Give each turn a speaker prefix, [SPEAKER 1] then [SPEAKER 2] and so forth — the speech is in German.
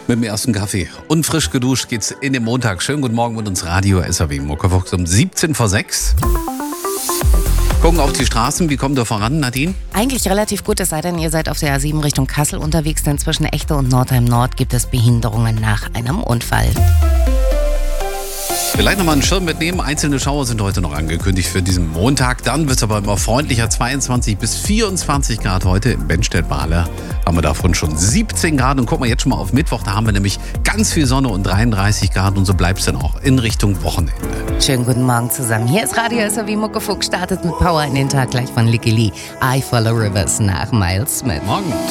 [SPEAKER 1] Mit dem ersten Kaffee und frisch geduscht geht's in den Montag. Schönen guten Morgen mit uns Radio SAW Muckefuchs um 17 vor 6. Gucken auf die Straßen, wie kommt ihr voran, Nadine?
[SPEAKER 2] Eigentlich relativ gut, es sei denn, ihr seid auf der A7 Richtung Kassel unterwegs, denn zwischen Echte und Nordheim Nord gibt es Behinderungen nach einem Unfall.
[SPEAKER 1] Vielleicht nochmal einen Schirm mitnehmen. Einzelne Schauer sind heute noch angekündigt für diesen Montag. Dann wird es aber immer freundlicher. 22 bis 24 Grad heute. In Benstedt-Bahle haben wir davon schon 17 Grad. Und gucken wir jetzt schon mal auf Mittwoch. Da haben wir nämlich ganz viel Sonne und 33 Grad. Und so bleibt es dann auch in Richtung Wochenende.
[SPEAKER 2] Schönen guten Morgen zusammen. Hier ist Radio SAW Muckefuchs, startet mit Power in den Tag gleich von Licky Lee. I Follow Rivers nach Miles Smith.
[SPEAKER 1] Morgen.